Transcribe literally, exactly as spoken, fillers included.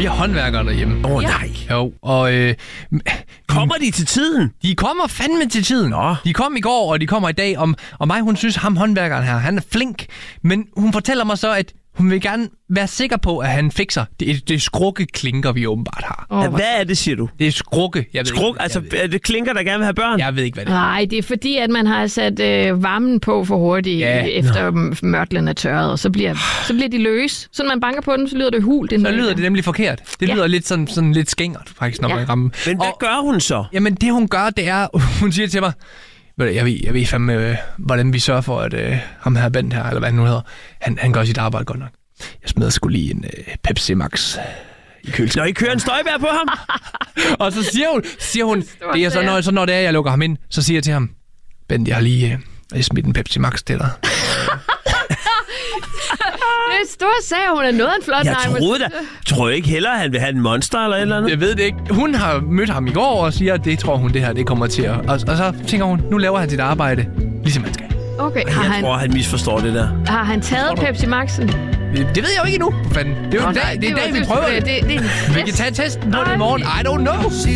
Vi har håndværkere derhjemme. Åh oh, nej. Jo, og... Øh, Kommer de til tiden? De kommer fandme til tiden. Nå. De kom i går, og de kommer i dag. Om, og mig, hun synes, ham håndværkeren her, han er flink. Men hun fortæller mig så, at hun vil gerne være sikker på, at han fikser. Det er, det er skrukkeklinker, vi åbenbart har. Oh, ja, hvad er det, siger du? Det er skrukke. Jeg ved Skruk? ikke, Altså, jeg ved, er det klinker, der gerne vil have børn? jeg ved ikke, hvad det er. Nej, det er fordi, at man har sat øh, varmen på for hurtigt, Ja. efter no. mørtlen er tørret, og så bliver, så bliver de løs. Så når man banker på dem, så lyder det hult. Så lyder det nemlig forkert. Det lyder Ja. lidt sådan, sådan lidt skængert, faktisk, når Ja. man rammer. Men hvad og, gør hun så? Jamen, det hun gør, det er, hun siger til mig, ved du, jeg ved, jeg ved fandme, øh, hvordan vi sørger for, at øh, ham her Bent her, eller hvad han nu hedder, han, han gør sit arbejde godt nok. Jeg smider sgu lige en øh, Pepsi Max i køleskabet. Når I kører en støjbær på ham? Og så siger hun, siger hun det er så når, så når det er, jeg lukker ham ind, så siger jeg til ham, Bent, jeg har lige, øh, jeg har smidt en Pepsi Max til dig. Det er stor sag, hun er noget af en flot Jeg nej, troede da. Tror jeg ikke hellere, han vil have en monster eller et eller andet? Jeg ved det ikke. Hun har mødt ham i går og siger, at det tror hun, det her det kommer til at... Og, og så tænker hun, nu laver han sit arbejde, ligesom han skal. Okay, har Jeg han, tror, han misforstår det der. har han taget Pepsi Max'en? Det, det ved jeg jo ikke endnu. Fanden. Det er jo Nå, en dag, nej, det er en var- dag, vi det- prøver det- det. det- det er en Vi kan tage testen på det i morgen. I don't know.